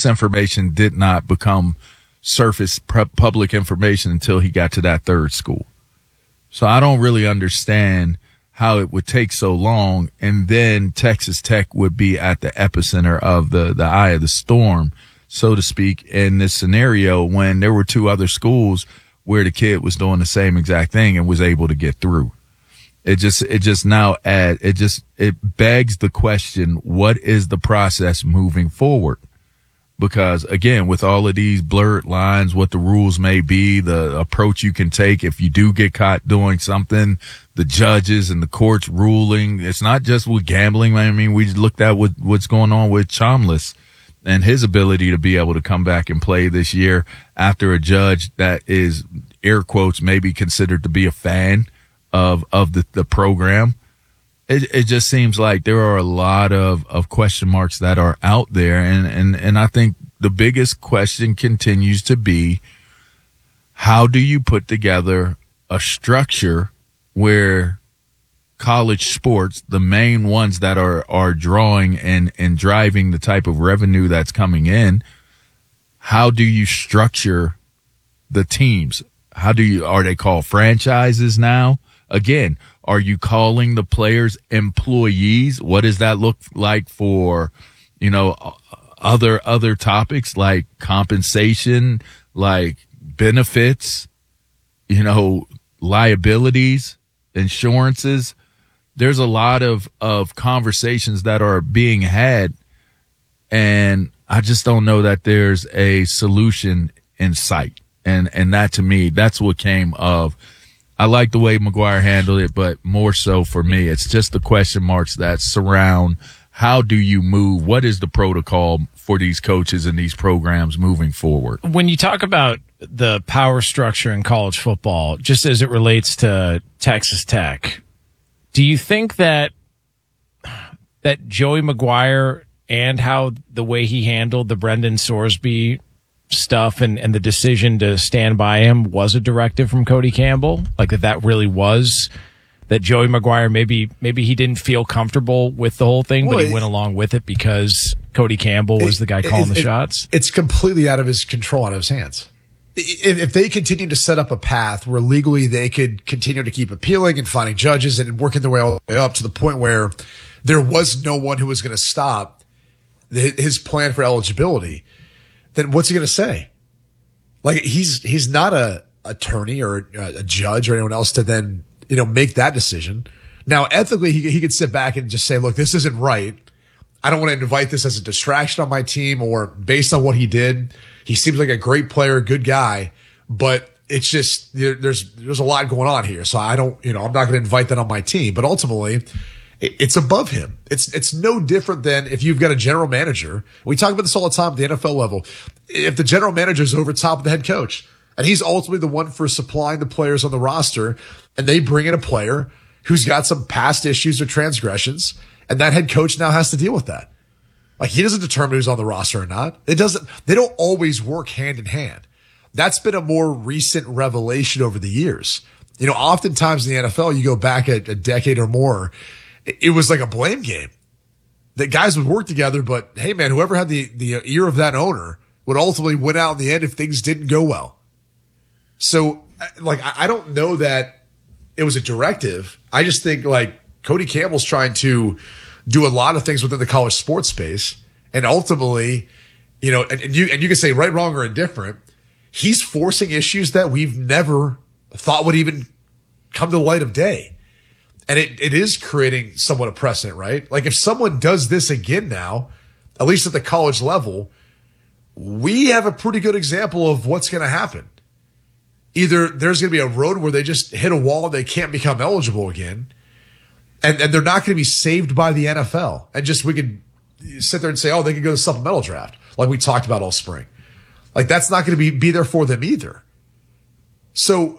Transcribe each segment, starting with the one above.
information did not become surface public information until he got to that third school. So I don't really understand how it would take so long, and then Texas Tech would be at the epicenter of the eye of the storm, so to speak, in this scenario when there were two other schools where the kid was doing the same exact thing and was able to get through. It begs the question, what is the process moving forward? Because again, with all of these blurred lines, what the rules may be, the approach you can take if you do get caught doing something, the judges and the courts ruling, it's not just with gambling. I mean, we looked at what's going on with Chomless and his ability to be able to come back and play this year after a judge that is, air quotes, maybe considered to be a fan of the program. It just seems like there are a lot of question marks that are out there. And I think the biggest question continues to be, how do you put together a structure where college sports, the main ones that are drawing and driving the type of revenue that's coming in, how do you structure the teams? Are they called franchises now? Again, are you calling the players employees? What does that look like for, other topics like compensation, like benefits, liabilities, insurances? There's a lot of conversations that are being had, and I just don't know that there's a solution in sight. And that, to me, that's what came of. I like the way McGuire handled it, but more so for me, it's just the question marks that surround how do you move? What is the protocol for these coaches and these programs moving forward? When you talk about the power structure in college football, just as it relates to Texas Tech, do you think that Joey McGuire and how the way he handled the Brendan Sorsby stuff and the decision to stand by him was a directive from Cody Campbell? Like that really was, that Joey McGuire, maybe he didn't feel comfortable with the whole thing, but he went along with it because Cody Campbell was the guy calling the shots? It's completely out of his control, out of his hands. If they continue to set up a path where legally they could continue to keep appealing and finding judges and working their way all the way up to the point where there was no one who was going to stop his plan for eligibility, then what's he going to say? Like, he's not a attorney or a judge or anyone else to then, make that decision. Now, ethically, he could sit back and just say, look, this isn't right. I don't want to invite this as a distraction on my team, or based on what he did. He seems like a great player, good guy, but it's just, there's a lot going on here. So I don't, I'm not going to invite that on my team, but ultimately it's above him. It's no different than if you've got a general manager. We talk about this all the time at the NFL level. If the general manager is over top of the head coach and he's ultimately the one for supplying the players on the roster, and they bring in a player who's got some past issues or transgressions, and that head coach now has to deal with that. Like, he doesn't determine who's on the roster or not. They don't always work hand in hand. That's been a more recent revelation over the years. Oftentimes in the NFL, you go back a decade or more, it was like a blame game. The guys would work together, but hey man, whoever had the ear of that owner would ultimately win out in the end if things didn't go well. So, I don't know that it was a directive. I just think Cody Campbell's trying to do a lot of things within the college sports space, and ultimately, and you can say right, wrong, or indifferent, he's forcing issues that we've never thought would even come to the light of day. And it is creating somewhat a precedent, right? Like, if someone does this again now, at least at the college level, we have a pretty good example of what's going to happen. Either there's going to be a road where they just hit a wall and they can't become eligible again, and they're not going to be saved by the NFL. And just, we could sit there and say, oh, they could go to supplemental draft, like we talked about all spring. Like, that's not going to be there for them either. So,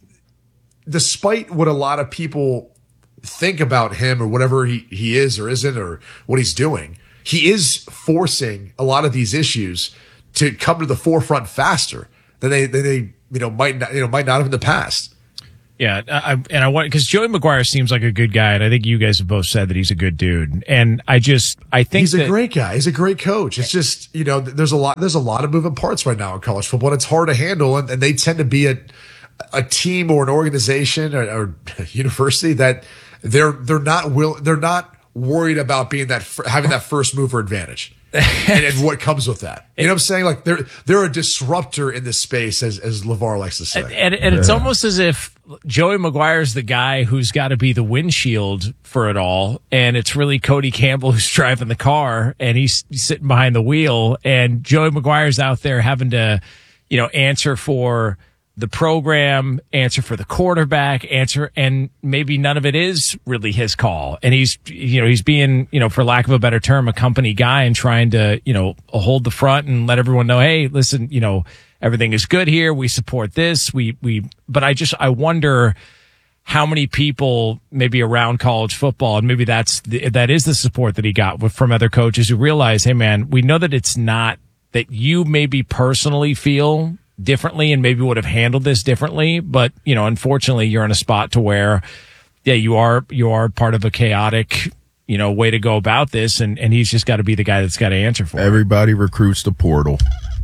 despite what a lot of people think about him or whatever he is or isn't or what he's doing, he is forcing a lot of these issues to come to the forefront faster than they might not have in the past. Yeah, I want, because Joey McGuire seems like a good guy, and I think you guys have both said that he's a good dude. And I think he's a great guy. He's a great coach. It's just, there's a lot of moving parts right now in college football, and it's hard to handle. And they tend to be a team or an organization or university that they're not worried about being having that first mover advantage. and what comes with that. You know what I'm saying? Like they're a disruptor in this space, as LeVar likes to say. And it's almost as if Joey McGuire's the guy who's got to be the windshield for it all, and it's really Cody Campbell who's driving the car, and he's sitting behind the wheel, and Joey McGuire's out there having to, answer for the program, answer for the quarterback, and maybe none of it is really his call. And he's being, for lack of a better term, a company guy and trying to, hold the front and let everyone know, hey, listen, everything is good here. We support this. But I wonder how many people maybe around college football, and maybe that is the support that he got from other coaches who realize, hey man, we know that it's not that you maybe personally feel differently and maybe would have handled this differently, but unfortunately you're in a spot to where you are part of a chaotic way to go about this, and he's just got to be the guy that's got to answer for it. Everybody recruits the portal.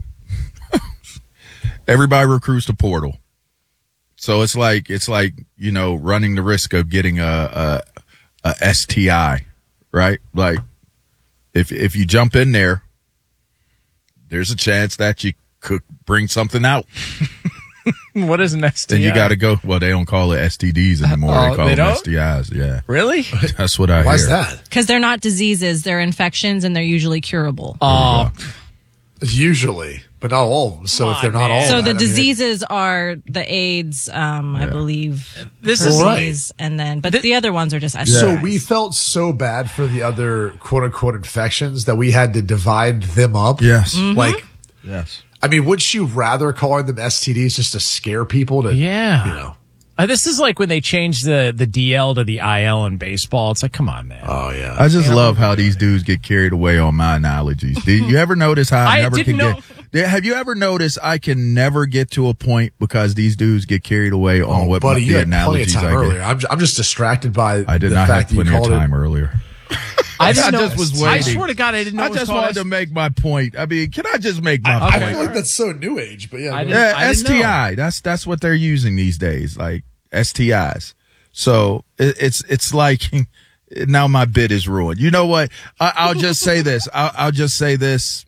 Everybody recruits the portal. So it's like running the risk of getting a STI, right? Like if you jump in there, there's a chance that you could bring something out. What is an STI? Then you got to go. Well, they don't call it STDs anymore. They call them STIs. Yeah. Really? That's what I hear. Why is that? Because they're not diseases. They're infections, and they're usually curable. Usually, but not all of them. So if they're not all, so the diseases are the AIDS, I believe. This is right. And then, but the other ones are just STIs. So we felt so bad for the other quote unquote infections that we had to divide them up. Yes. Like, yes. I mean, wouldn't you rather calling them STDs just to scare people? This is like when they changed the DL to the IL in baseball. It's like, come on, man. Oh yeah. I just love how these dudes get carried away on my analogies. Did you ever notice how I never can get? Have you ever noticed I can never get to a point because these dudes get carried away on what buddy, you the had analogies plenty of time I earlier. get? I'm just distracted by I did the not fact have that you plenty of called time earlier. I just was waiting. I swear to God, I didn't know. I just wanted to make my point. I mean, can I just make my I point? feel like that's so new age, but yeah. I didn't STI. That's what they're using these days, like STIs. So it's like now my bid is ruined. You know what? I'll just say this. I'll just say this.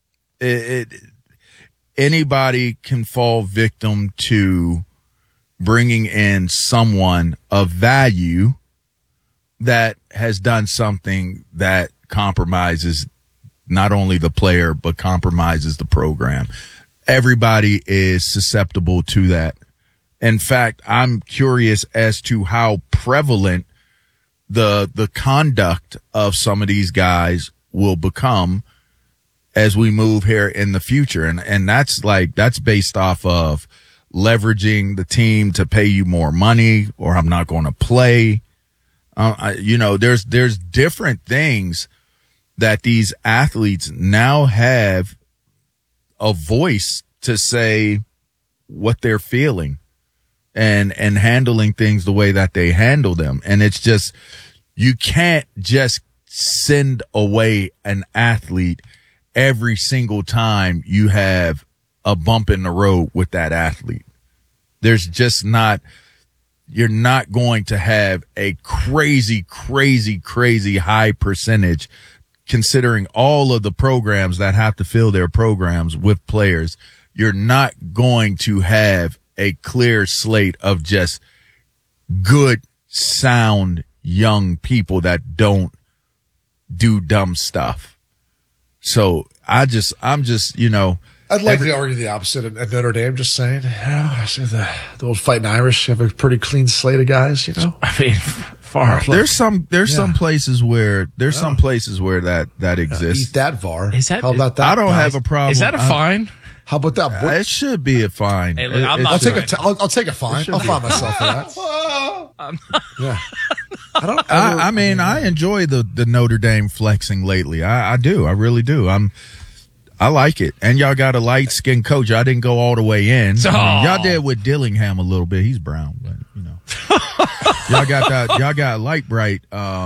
Anybody can fall victim to bringing in someone of value that has done something that compromises not only the player, but compromises the program. Everybody is susceptible to that. In fact, I'm curious as to how prevalent the conduct of some of these guys will become as we move here in the future. And that's based off of leveraging the team to pay you more money, or I'm not going to play. There's different things that these athletes now have a voice to say what they're feeling and handling things the way that they handle them. And it's just, you can't just send away an athlete every single time you have a bump in the road with that athlete. There's just not, you're not going to have a crazy high percentage, considering all of the programs that have to fill their programs with players. You're not going to have a clear slate of just good, sound, young people that don't do dumb stuff. So I'm just, I'd like to argue the opposite at Notre Dame, just saying. I see the old Fighting Irish have a pretty clean slate of guys, I mean, far. There's some places where that exists. Eat that, VAR. How about that? I don't have a problem. Is that a fine? How about that? It should be a fine. Hey, look, I'll take a fine. I'll fine myself for that. Yeah. I enjoy the Notre Dame flexing lately. I do. I really do. I like it. And y'all got a light-skinned coach. I didn't go all the way in. So, y'all did with Dillingham a little bit. He's brown, but, Y'all got Light Bright.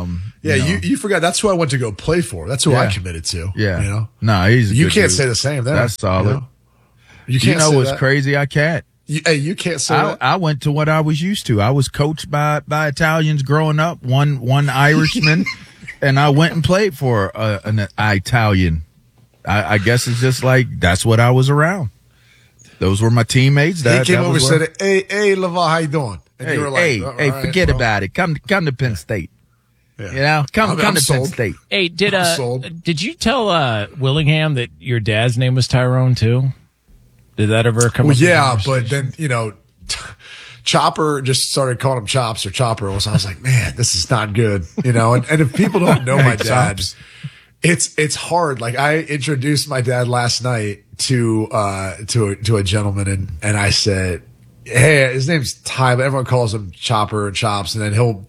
You forgot. That's who I went to go play for. That's who I committed to. Yeah. You know? No, he's a You good can't dude. say the same there. That's solid. You can't say what's that. crazy? I can't. You can't say that. I went to what I was used to. I was coached by Italians growing up, one Irishman, and I went and played for an Italian. I guess it's just like that's what I was around. Those were my teammates. He came over and said, "Hey, Lavar, how you doing?" And you were like, hey, right, forget bro. about it. Come to Penn State. Yeah. You know, come I'm to Penn sold. State. Hey, I'm sold. did you tell Willingham that your dad's name was Tyrone too? Did that ever come Well, up? in yeah, conversation? but then, Chopper just started calling him Chops or Chopper. So I was like, man, this is not good, And if people don't know my dad, Chops. it's hard. Like I introduced my dad last night to a gentleman and I said, hey, his name's Ty, but everyone calls him Chopper and Chops. And then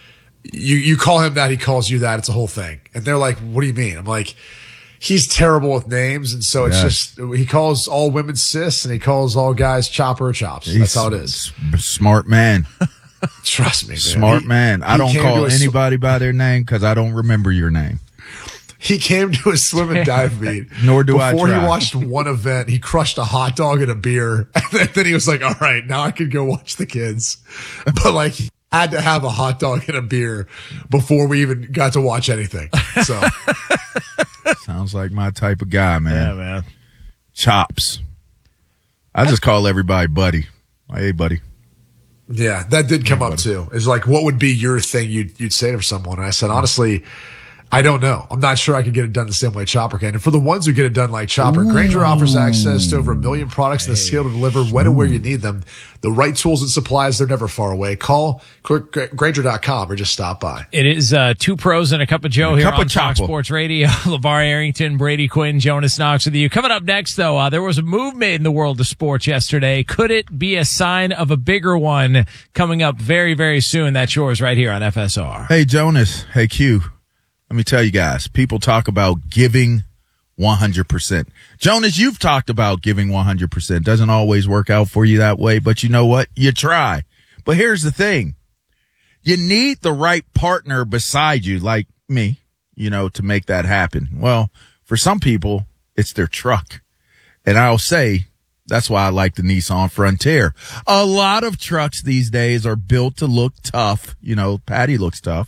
you call him that, he calls you that. It's a whole thing. And they're like, what do you mean? I'm like, he's terrible with names. And so it's just, he calls all women sis and he calls all guys Chopper or Chops. That's how it is. Smart man. Trust me, man. Smart man. I don't came call to a anybody by their name because I don't remember your name. He came to a swim and dive meet. Nor do I Before try. he watched one event, he crushed a hot dog and a beer. And then he was like, all right, now I can go watch the kids. But like, he had to have a hot dog and a beer before we even got to watch anything. So Sounds like my type of guy, man. Yeah, man. Chops. I just call everybody buddy. Hey, buddy. yeah, that did come up too. It's like, what would be your thing you'd say to someone? And I said, honestly, I don't know. I'm not sure I could get it done the same way Chopper can. And for the ones who get it done like Chopper, Grainger offers access to over 1 million products and the scale to deliver when and where you need them. The right tools and supplies, they're never far away. Call Grainger.com or just stop by. It is two pros and a cup of Joe here cup on of Fox Chapo. Sports Radio. LeVar Arrington, Brady Quinn, Jonas Knox with you. Coming up next, though, there was a movement in the world of sports yesterday. Could it be a sign of a bigger one coming up very, very soon? That's yours right here on FSR. Hey, Jonas. Hey, Q. Let me tell you guys, people talk about giving 100%. Jonas, you've talked about giving 100%. Doesn't always work out for you that way, but you know what? You try. But here's the thing. You need the right partner beside you, like me, to make that happen. Well, for some people, it's their truck. And I'll say, that's why I like the Nissan Frontier. A lot of trucks these days are built to look tough. Patty looks tough.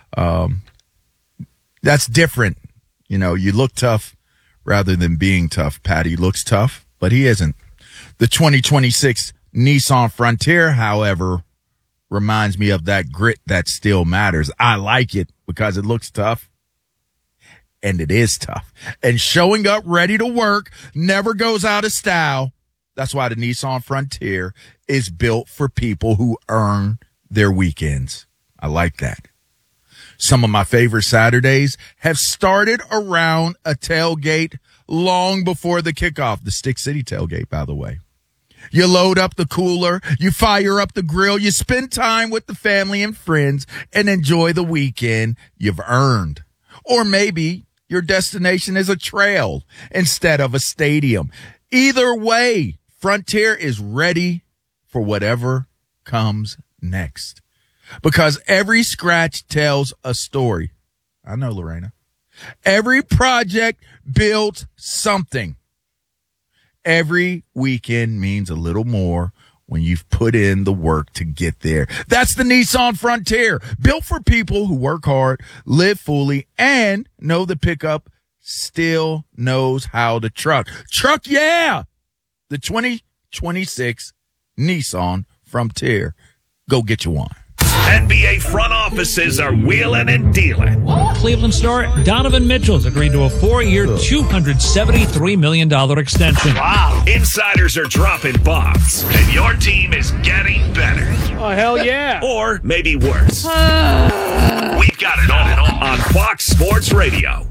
That's different. You look tough rather than being tough. Patty looks tough, but he isn't. The 2026 Nissan Frontier, however, reminds me of that grit that still matters. I like it because it looks tough, and it is tough. And showing up ready to work never goes out of style. That's why the Nissan Frontier is built for people who earn their weekends. I like that. Some of my favorite Saturdays have started around a tailgate long before the kickoff, the Stick City tailgate, by the way. You load up the cooler, you fire up the grill, you spend time with the family and friends, and enjoy the weekend you've earned. Or maybe your destination is a trail instead of a stadium. Either way, Frontier is ready for whatever comes next. Because every scratch tells a story. I know, Lorena. Every project builds something. Every weekend means a little more when you've put in the work to get there. That's the Nissan Frontier, built for people who work hard, live fully, and know the pickup still knows how to truck. Truck, yeah! The 2026 Nissan Frontier. Go get you one. NBA front offices are wheeling and dealing. Cleveland star Donovan Mitchell's agreed to a 4-year, $273 million extension. Wow. Insiders are dropping bombs, and your team is getting better. Oh, hell yeah. Or maybe worse. We've got it all on Fox Sports Radio.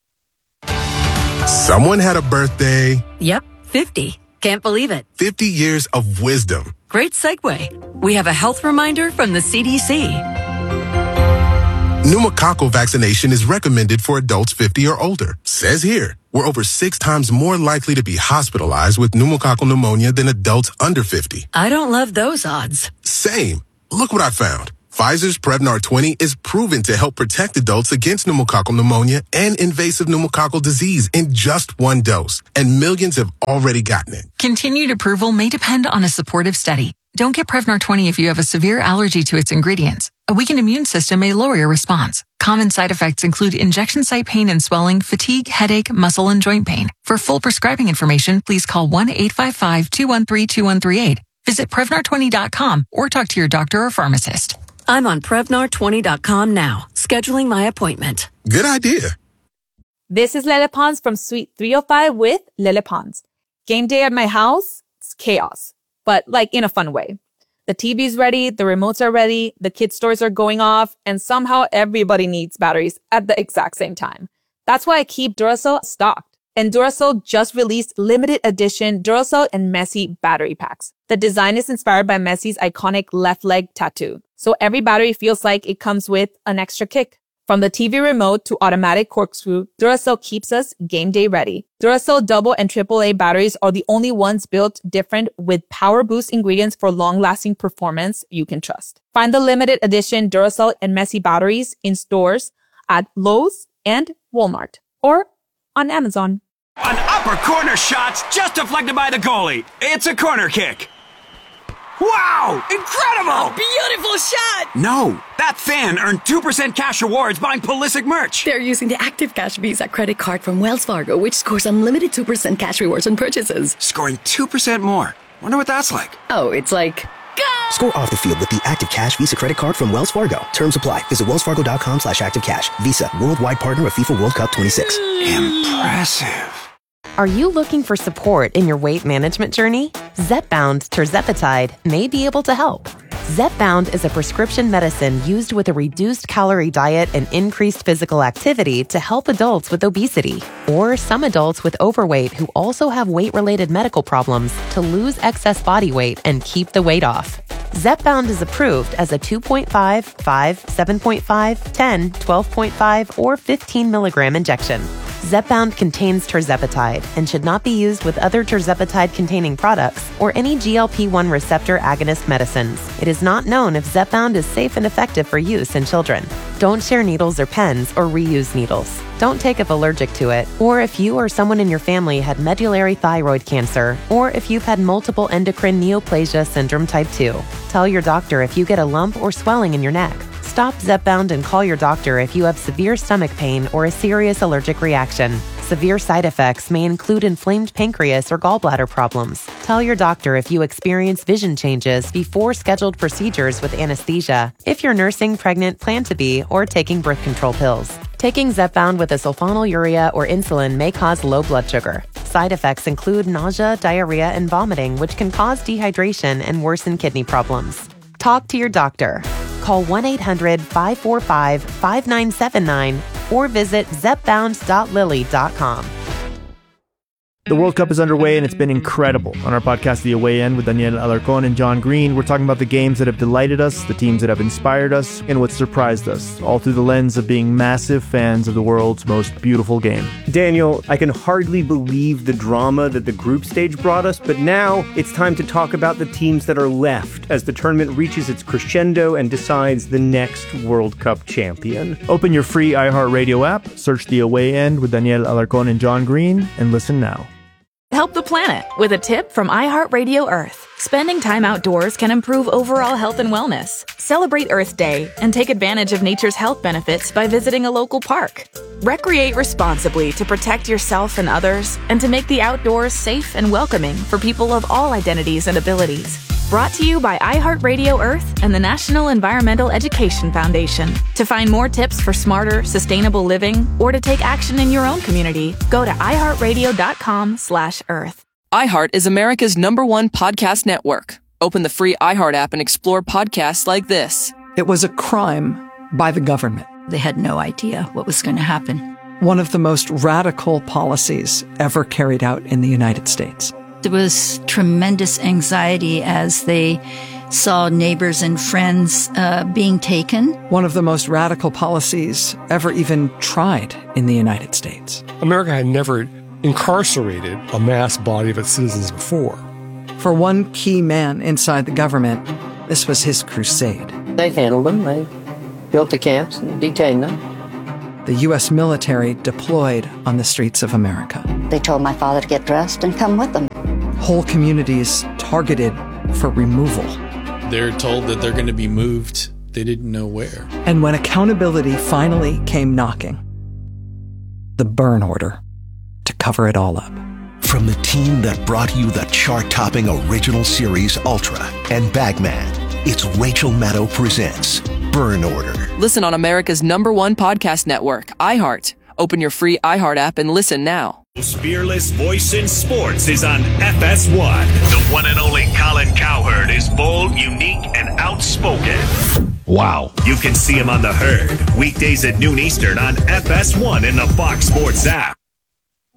Someone had a birthday. Yep, 50. Can't believe it. 50 years of wisdom. Great segue. We have a health reminder from the CDC. Pneumococcal vaccination is recommended for adults 50 or older. Says here, we're over 6 times more likely to be hospitalized with pneumococcal pneumonia than adults under 50. I don't love those odds. Same. Look what I found. Pfizer's Prevnar 20 is proven to help protect adults against pneumococcal pneumonia and invasive pneumococcal disease in just one dose. And millions have already gotten it. Continued approval may depend on a supportive study. Don't get Prevnar 20 if you have a severe allergy to its ingredients. A weakened immune system may lower your response. Common side effects include injection site pain and swelling, fatigue, headache, muscle, and joint pain. For full prescribing information, please call 1-855-213-2138. Visit Prevnar20.com or talk to your doctor or pharmacist. I'm on Prevnar20.com now, scheduling my appointment. Good idea. This is Lele Pons from Suite 305 with Lele Pons. Game day at my house, it's chaos, but like in a fun way. The TV's ready, the remotes are ready, the kids' stores are going off, and somehow everybody needs batteries at the exact same time. That's why I keep Duracell stocked. And Duracell just released limited edition Duracell and Messi battery packs. The design is inspired by Messi's iconic left leg tattoo. So every battery feels like it comes with an extra kick. From the TV remote to automatic corkscrew, Duracell keeps us game day ready. Duracell double and AAA batteries are the only ones built different with power boost ingredients for long-lasting performance you can trust. Find the limited edition Duracell and Messi batteries in stores at Lowe's and Walmart or on Amazon. An upper corner shot's just deflected by the goalie. It's a corner kick. Wow! Incredible! Beautiful shot! No, that fan earned 2% cash rewards buying Pulisic merch. They're using the Active Cash Visa credit card from Wells Fargo, which scores unlimited 2% cash rewards on purchases. Scoring 2% more. Wonder what that's like. Oh, it's like... Go! Score off the field with the Active Cash Visa credit card from Wells Fargo. Terms apply. Visit wellsfargo.com/activecash. Visa, worldwide partner of FIFA World Cup 26. Impressive. Are you looking for support in your weight management journey? Zepbound tirzepatide may be able to help. Zepbound is a prescription medicine used with a reduced calorie diet and increased physical activity to help adults with obesity or some adults with overweight who also have weight-related medical problems to lose excess body weight and keep the weight off. Zepbound is approved as a 2.5, 5, 7.5, 10, 12.5, or 15 milligram injection. Zepbound contains tirzepatide and should not be used with other tirzepatide-containing products or any GLP-1 receptor agonist medicines. It is not known if Zepbound is safe and effective for use in children. Don't share needles or pens or reuse needles. Don't take if allergic to it, or if you or someone in your family had medullary thyroid cancer, or if you've had multiple endocrine neoplasia syndrome type 2. Tell your doctor if you get a lump or swelling in your neck. Stop Zepbound and call your doctor if you have severe stomach pain or a serious allergic reaction. Severe side effects may include inflamed pancreas or gallbladder problems. Tell your doctor if you experience vision changes before scheduled procedures with anesthesia, if you're nursing, pregnant, plan to be, or taking birth control pills. Taking Zepbound with a sulfonylurea or insulin may cause low blood sugar. Side effects include nausea, diarrhea, and vomiting, which can cause dehydration and worsen kidney problems. Talk to your doctor. Call 1-800-545-5979 or visit zepbound.lily.com. The World Cup is underway and it's been incredible. On our podcast, The Away End, with Daniel Alarcón and John Green, we're talking about the games that have delighted us, the teams that have inspired us, and what surprised us, all through the lens of being massive fans of the world's most beautiful game. Daniel, I can hardly believe the drama that the group stage brought us, but now it's time to talk about the teams that are left as the tournament reaches its crescendo and decides the next World Cup champion. Open your free iHeartRadio app, search The Away End with Daniel Alarcón and John Green, and listen now. Help the planet with a tip from iHeartRadio Earth. Spending time outdoors can improve overall health and wellness. Celebrate Earth Day and take advantage of nature's health benefits by visiting a local park. Recreate responsibly to protect yourself and others and to make the outdoors safe and welcoming for people of all identities and abilities. Brought to you by iHeartRadio Earth and the National Environmental Education Foundation. To find more tips for smarter, sustainable living or to take action in your own community, go to iHeartRadio.com/Earth. iHeart is America's #1 podcast network. Open the free iHeart app and explore podcasts like this. It was a crime by the government. They had no idea what was going to happen. One of the most radical policies ever carried out in the United States. There was tremendous anxiety as they saw neighbors and friends being taken. One of the most radical policies ever even tried in the United States. America had never incarcerated a mass body of its citizens before. For one key man inside the government, This was his crusade. They handled them. They built the camps and detained them. The U.S. military deployed on the streets of America. They told my father to get dressed and come with them. Whole communities targeted for removal. They're told that they're going to be moved. They didn't know where. And when accountability finally came knocking, the burn order to cover it all up. From the team that brought you the chart-topping original series Ultra and Bagman, it's Rachel Maddow presents Burn Order. Listen on America's #1 podcast network, iHeart. Open your free iHeart app and listen now. Fearless voice in sports is on FS1. The one and only Colin Cowherd is bold, unique, and outspoken. Wow. You can see him on The Herd, weekdays at noon Eastern on FS1 in the Fox Sports app.